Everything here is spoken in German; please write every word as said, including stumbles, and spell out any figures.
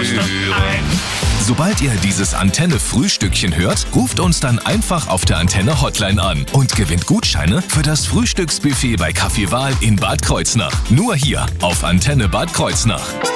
berühren. Sobald ihr dieses Antenne-Frühstückchen hört, ruft uns dann einfach auf der Antenne-Hotline an und gewinnt Gutscheine für das Frühstücksbuffet bei Kaffee Wahl in Bad Kreuznach. Nur hier auf Antenne Bad Kreuznach.